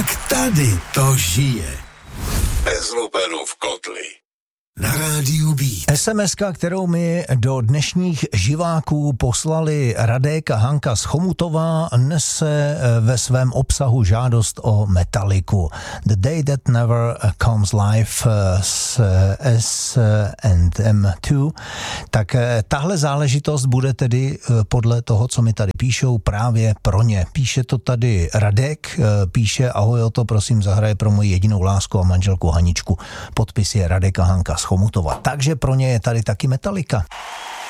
Tak tady to žije. Bez lupenu v kotli. Na rádiu Beat. SMS-ka, kterou mi do dnešních živáků poslali Radek a Hanka z Chomutova, nese ve svém obsahu žádost o Metalliku. The Day That Never Comes Live s S&M2. Tak tahle záležitost bude tedy podle toho, co mi tady píšou, právě pro ně. Píše to tady Radek, píše: ahoj, o to prosím zahraje pro moji jedinou lásku a manželku Haničku. Podpis je Radek a Hanka z Chomutova. Takže pro ně je tady taky Metallica.